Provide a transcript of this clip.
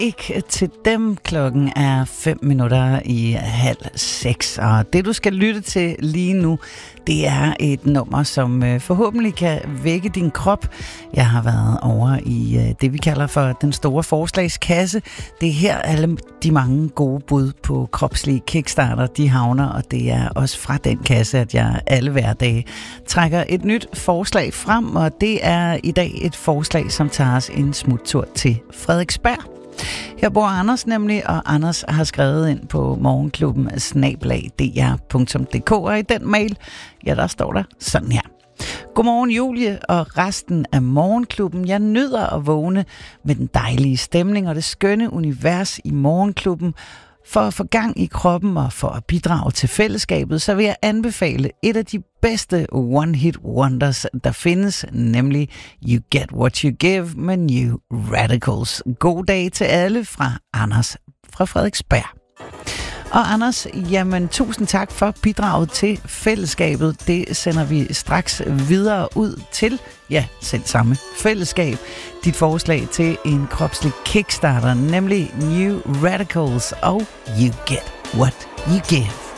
ikke til dem. Klokken er 5:05. Og det, du skal lytte til lige nu, det er et nummer, som forhåbentlig kan vække din krop. Jeg har været over i det, vi kalder for den store forslagskasse. Det er her alle de mange gode bud på kropslige kickstarter, de havner, og det er også fra den kasse, at jeg alle hverdage trækker et nyt forslag frem, og det er i dag et forslag, som tager os en smuttur til Frederiksberg. Her bor Anders nemlig, og Anders har skrevet ind på morgenklubben@dr.dk, og i den mail, ja, der står der sådan her. Godmorgen Julie og resten af Morgenklubben. Jeg nyder at vågne med den dejlige stemning og det skønne univers i Morgenklubben. For at få gang i kroppen og for at bidrage til fællesskabet, så vil jeg anbefale et af de bedste one-hit wonders, der findes, nemlig You Get What You Give med New Radicals. God dag til alle fra Anders fra Frederiksberg. Og Anders, jamen tusind tak for bidraget til fællesskabet. Det sender vi straks videre ud til, ja, selv samme fællesskab. Dit forslag til en kropslig kickstarter, nemlig New Radicals og You Get What You Give.